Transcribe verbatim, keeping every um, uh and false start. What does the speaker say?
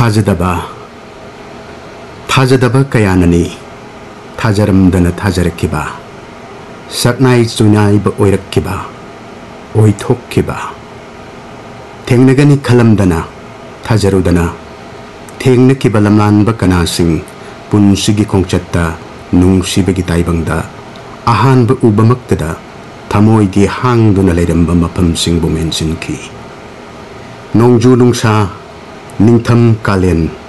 타자다바 타자다바 까야나니 타자름드나 타자르키바 삭나이 쭈냐이바 오이르키바 오이톡키바 탱나가니 칼람다나 타자루다나 탱나키바 람란바 까나싱 분시기 공쳤다 뭉시베기 다이방다 아한바 우바막다다 타모이기 항두나 레름바 마팜싱 부멘신키 농주 농사 닝탐 칼렌